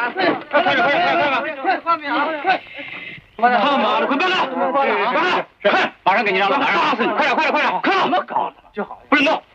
快他妈的，快办了！快，马上给你让路，打死你！快点！怎么搞的？就好，不准动！